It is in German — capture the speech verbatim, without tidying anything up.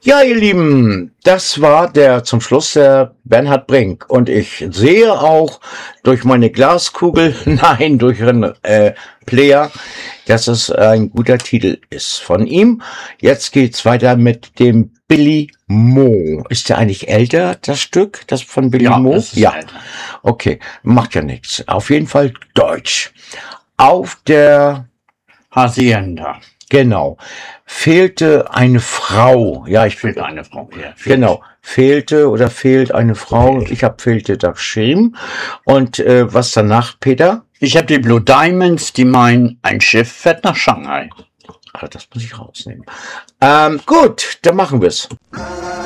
Ja, ihr Lieben, das war der zum Schluss der Bernhard Brink. Und ich sehe auch durch meine Glaskugel, nein, durch einen äh, Player, dass es ein guter Titel ist von ihm. Jetzt geht's weiter mit dem Billy Mo. Ist der eigentlich älter, das Stück, das von Billy Ja, Mo? das ist Ja, älter. okay, macht ja nichts. Auf jeden Fall Deutsch. Auf der Hacienda. Genau. Fehlte eine Frau. Ja, ich Fehlt eine Frau. Ja, fehlt. Genau. Fehlte oder fehlt eine Frau. Ich habe fehlte da geschrieben. Und äh, was danach, Peter? Ich habe die Blue Diamonds, die meinen, ein Schiff fährt nach Shanghai. Ah, das muss ich rausnehmen. Ähm, gut, dann machen wir's.